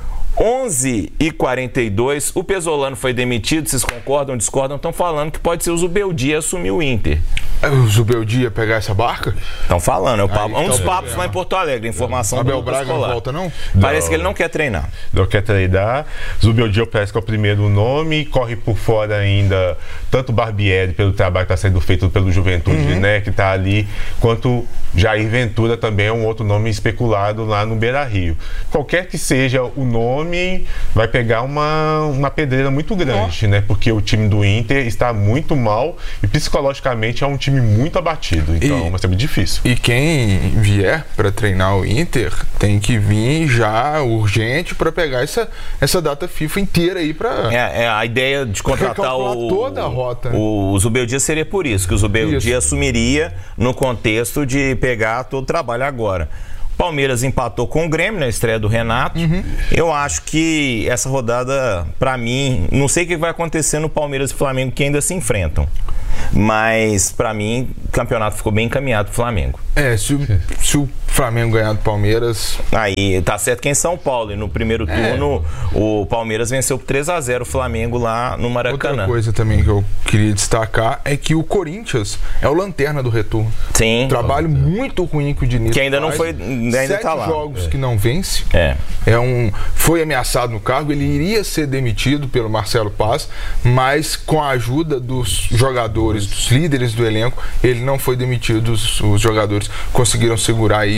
11h42, o Pesolano foi demitido, vocês concordam, discordam? Estão falando que pode ser o Zubeldia assumir o Inter. O Zubeldia pegar essa barca? Estão falando, é um dos papos lá em Porto Alegre, informação do Abel Braga não volta, não? Parece que ele não quer treinar. Não quer treinar. Zubeldia parece que é o primeiro nome, corre por fora ainda tanto Barbieri pelo trabalho que está sendo feito pelo Juventude, né, que está ali, quanto Jair Ventura também é um outro nome especulado lá no Beira-Rio. Qualquer que seja o nome, vai pegar uma pedreira muito grande, né? Porque o time do Inter está muito mal e psicologicamente é um time muito abatido. Então vai ser muito difícil. E quem vier para treinar o Inter tem que vir já urgente para pegar essa data FIFA inteira aí para... a ideia de contratar toda a rota. O Zubeldia seria por isso, que o Zubeldia assumiria no contexto de pegar todo o trabalho agora. Palmeiras empatou com o Grêmio na estreia do Renato. Eu acho que essa rodada, pra mim, não sei o que vai acontecer no Palmeiras e Flamengo, que ainda se enfrentam. Mas, pra mim, o campeonato ficou bem encaminhado pro Flamengo. Se o Flamengo ganhar do Palmeiras... Aí, tá certo que em São Paulo, e no primeiro turno, o Palmeiras venceu por 3-0 o Flamengo lá no Maracanã. Outra coisa também que eu queria destacar é que o Corinthians é o lanterna do retorno. Sim. Trabalho muito ruim que o Diniz que ainda faz. Não foi... Ainda tá lá. 7 jogos que não vence. Foi ameaçado no cargo, ele iria ser demitido pelo Marcelo Paz, mas com a ajuda dos jogadores, dos líderes do elenco, ele não foi demitido. Os jogadores conseguiram segurar aí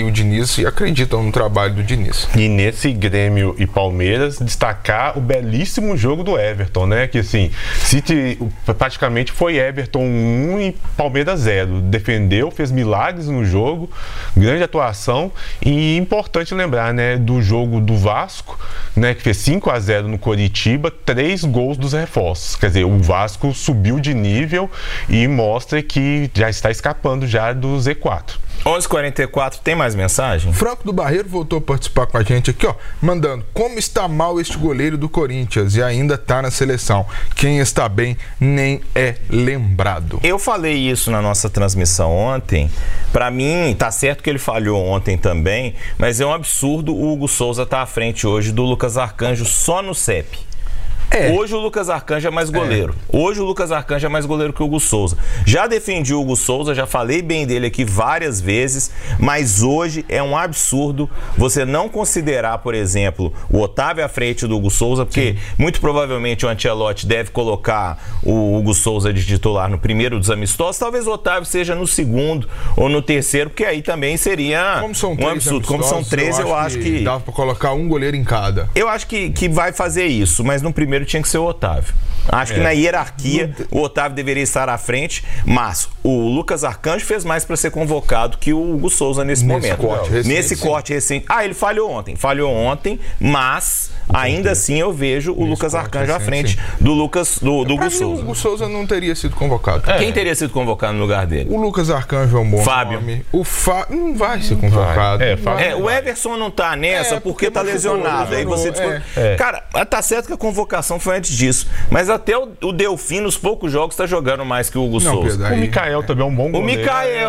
o Diniz e acreditam no trabalho do Diniz. E nesse Grêmio e Palmeiras, destacar o belíssimo jogo do Everton, né? Que assim, City praticamente foi Everton 1 e Palmeiras 0. Defendeu, fez milagres no jogo, grande atuação. E importante lembrar, né, do jogo do Vasco, né, que fez 5-0 no Coritiba, 3 gols dos reforços. Quer dizer, o Vasco subiu de nível e mostra que já está escapando já do Z4. 11h44, tem mais mensagem? Franco do Barreiro voltou a participar com a gente aqui, ó, mandando: como está mal este goleiro do Corinthians e ainda tá na seleção. Quem está bem nem é lembrado. Eu falei isso na nossa transmissão ontem. Pra mim, tá certo que ele falhou ontem também, mas é um absurdo o Hugo Souza tá à frente hoje do Lucas Arcanjo só no CEP. Hoje o Lucas Arcanjo é mais goleiro. Hoje o Lucas Arcanjo é mais goleiro que o Hugo Souza. Já defendi o Hugo Souza, já falei bem dele aqui várias vezes, mas hoje é um absurdo você não considerar, por exemplo, o Otávio à frente do Hugo Souza, porque muito provavelmente o Ancelotti deve colocar o Hugo Souza de titular no primeiro dos amistosos, talvez o Otávio seja no segundo ou no terceiro, porque aí também seria um absurdo. Como são 13, eu acho que dava pra colocar um goleiro em cada. Eu acho que vai fazer isso, mas no primeiro tinha que ser o Otávio. Acho que na hierarquia o Otávio deveria estar à frente, mas o Lucas Arcanjo fez mais para ser convocado que o Hugo Souza nesse momento. Nesse corte recente. Ele falhou ontem, mas ainda assim eu vejo o Lucas Arcanjo à frente do Hugo Souza. O Hugo Souza não teria sido convocado. Quem teria sido convocado no lugar dele? O Lucas Arcanjo é um bom Fábio. nome. O Fábio não vai ser convocado. O Everson não tá nessa porque tá lesionado. Aí você Cara, tá certo que a convocação foi antes disso, mas até o Delfim nos poucos jogos tá jogando mais que o Hugo Souza. O Mikael também é um bom goleiro.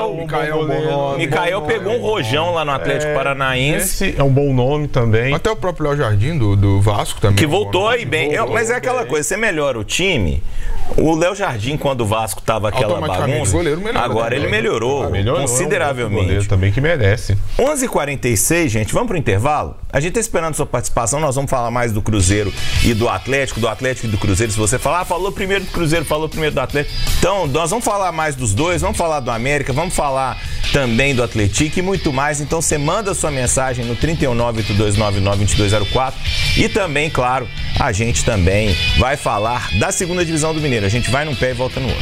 O Mikael pegou um rojão lá no Atlético Paranaense. Esse é um bom nome também. Até o próprio Léo Jardim do Vasco também. Que voltou aí bem. Mas é aquela coisa, você melhora o time. O Léo Jardim, quando o Vasco tava aquela bagunça, agora ele melhorou consideravelmente. Goleiro também que merece. 11h46, gente, vamos pro intervalo? A gente tá esperando sua participação, nós vamos falar mais do Cruzeiro e do Atlético e do Cruzeiro. Se você falar, falou primeiro do Cruzeiro, falou primeiro do Atlético. Então, nós vamos falar mais dos dois, vamos falar do América, vamos falar também do Atlético e muito mais. Então, você manda sua mensagem no 31982992204 e também, claro, a gente também vai falar da segunda divisão do Mineiro. A gente vai num pé e volta no outro.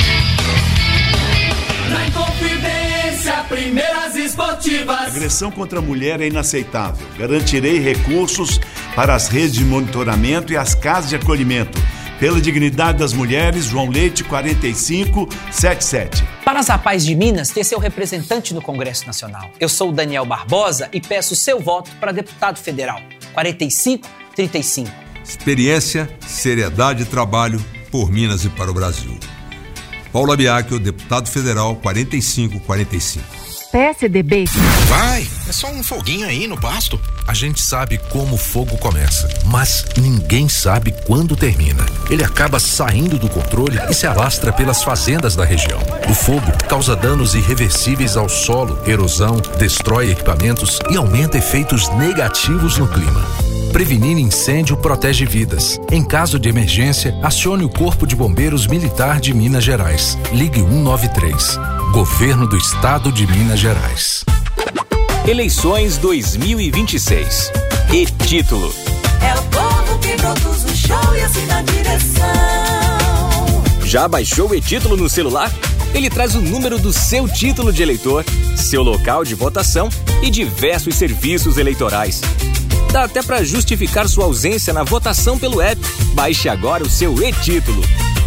Na Inconfidência, Primeiras Esportivas. Agressão contra a mulher é inaceitável. Garantirei recursos para as redes de monitoramento e as casas de acolhimento. Pela dignidade das mulheres, João Leite, 4577. Para as rapazes de Minas ter seu representante no Congresso Nacional. Eu sou o Daniel Barbosa e peço seu voto para deputado federal. 4535. Experiência, seriedade e trabalho por Minas e para o Brasil. Paulo Abiacchio, deputado federal, 4545. PSDB. Vai, é só um foguinho aí no pasto. A gente sabe como o fogo começa, mas ninguém sabe quando termina. Ele acaba saindo do controle e se alastra pelas fazendas da região. O fogo causa danos irreversíveis ao solo, erosão, destrói equipamentos e aumenta efeitos negativos no clima. Prevenir incêndio protege vidas. Em caso de emergência, acione o Corpo de Bombeiros Militar de Minas Gerais. Ligue 193. Governo do Estado de Minas Gerais. Eleições 2026. E título. É o povo que produz o show e assina a direção. Já baixou o e-título no celular? Ele traz o número do seu título de eleitor, seu local de votação e diversos serviços eleitorais. Dá até para justificar sua ausência na votação pelo app. Baixe agora o seu e-título.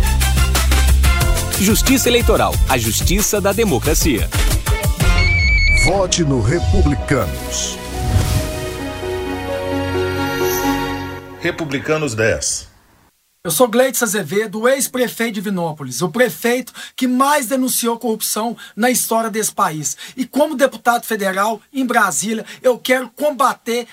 Justiça Eleitoral, a justiça da democracia. Vote no Republicanos. Republicanos 10. Eu sou Gleitz Azevedo, ex-prefeito de Divinópolis, o prefeito que mais denunciou corrupção na história desse país. E como deputado federal em Brasília, eu quero combater